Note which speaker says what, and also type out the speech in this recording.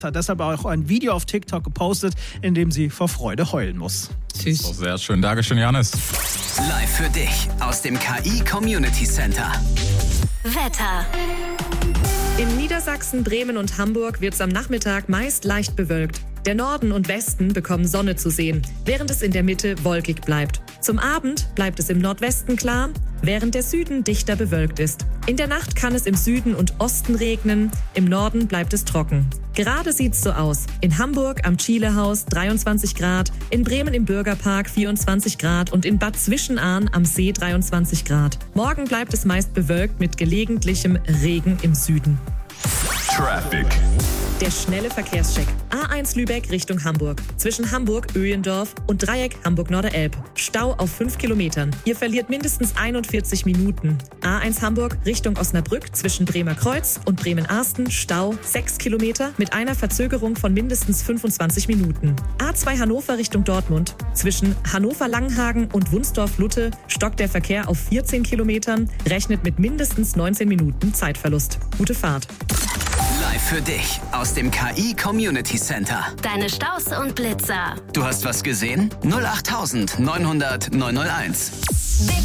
Speaker 1: Hat deshalb auch ein Video auf TikTok gepostet, in dem sie vor Freude heulen muss.
Speaker 2: Süß.
Speaker 3: So, sehr schön. Dankeschön, Janis.
Speaker 4: Live für dich aus dem KI Community Center.
Speaker 5: Wetter.
Speaker 6: In Niedersachsen, Bremen und Hamburg wird es am Nachmittag meist leicht bewölkt. Der Norden und Westen bekommen Sonne zu sehen, während es in der Mitte wolkig bleibt. Zum Abend bleibt es im Nordwesten klar, während der Süden dichter bewölkt ist. In der Nacht kann es im Süden und Osten regnen, im Norden bleibt es trocken. Gerade sieht's so aus. In Hamburg am Chilehaus 23 Grad, in Bremen im Bürgerpark 24 Grad und in Bad Zwischenahn am See 23 Grad. Morgen bleibt es meist bewölkt mit gelegentlichem Regen im Süden.
Speaker 7: Traffic.
Speaker 6: Der schnelle Verkehrscheck. A1 Lübeck Richtung Hamburg. Zwischen Hamburg, Öhlendorf und Dreieck Hamburg-Norderelb. Stau auf 5 Kilometern. Ihr verliert mindestens 41 Minuten. A1 Hamburg Richtung Osnabrück zwischen Bremer Kreuz und Bremen-Arsten. Stau 6 Kilometer mit einer Verzögerung von mindestens 25 Minuten. A2 Hannover Richtung Dortmund. Zwischen Hannover-Langenhagen und Wunsdorf-Lutte stockt der Verkehr auf 14 Kilometern. Rechnet mit mindestens 19 Minuten Zeitverlust. Gute Fahrt.
Speaker 4: Live für dich aus dem KI Community Center.
Speaker 5: Deine Staus und Blitzer.
Speaker 4: Du hast was gesehen? 08900 901.